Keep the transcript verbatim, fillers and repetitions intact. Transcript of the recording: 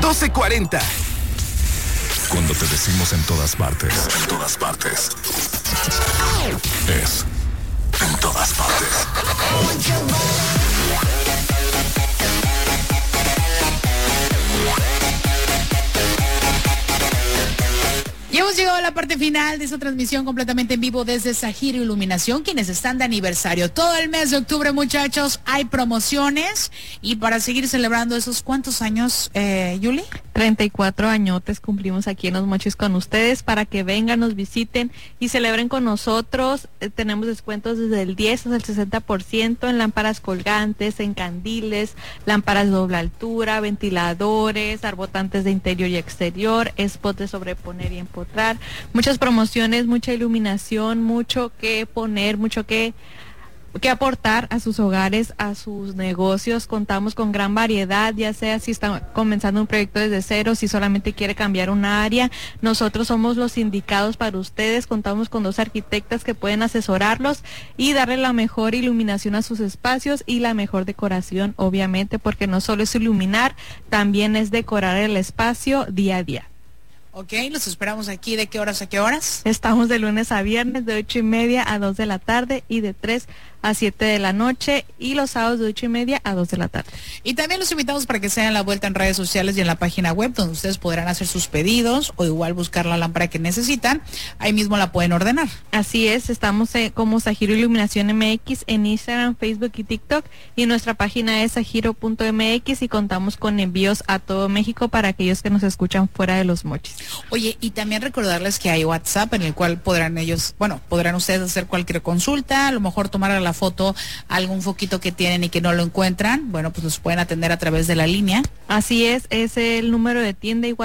doce cuarenta. Cuando te decimos en todas partes, en todas partes, es en todas partes. Y hemos llegado a la parte final de esta transmisión completamente en vivo desde Zahiro Iluminación, quienes están de aniversario. Todo el mes de octubre, muchachos, hay promociones. Y para seguir celebrando esos, ¿cuántos años, eh, Yuli? treinta y cuatro añotes cumplimos aquí en Los Mochis con ustedes para que vengan, nos visiten y celebren con nosotros. Eh, tenemos descuentos desde el diez hasta el sesenta por ciento en lámparas colgantes, en candiles, lámparas de doble altura, ventiladores, arbotantes de interior y exterior, spots de sobreponer y empotrar. Muchas promociones, mucha iluminación, mucho que poner, mucho que que aportar a sus hogares, a sus negocios. Contamos con gran variedad, ya sea si está comenzando un proyecto desde cero, si solamente quiere cambiar una área. Nosotros somos los indicados para ustedes. Contamos con dos arquitectas que pueden asesorarlos y darle la mejor iluminación a sus espacios y la mejor decoración, obviamente, porque no solo es iluminar, también es decorar el espacio día a día. Ok, los esperamos aquí. ¿De qué horas a qué horas? Estamos de lunes a viernes de ocho y media a dos de la tarde y de tres a siete de la noche, y los sábados de ocho y media a dos de la tarde. Y también los invitamos para que se den la vuelta en redes sociales y en la página web, donde ustedes podrán hacer sus pedidos o igual buscar la lámpara que necesitan. Ahí mismo la pueden ordenar. Así es, estamos eh, como Zahiro Iluminación M X en Instagram, Facebook y TikTok, y nuestra página es zahiro punto m x, y contamos con envíos a todo México para aquellos que nos escuchan fuera de Los Mochis. Oye, y también recordarles que hay WhatsApp en el cual podrán ellos, bueno, podrán ustedes hacer cualquier consulta, a lo mejor tomar a la foto algún foquito que tienen y que no lo encuentran. Bueno, pues los pueden atender a través de la línea. Así es, es el número de tienda y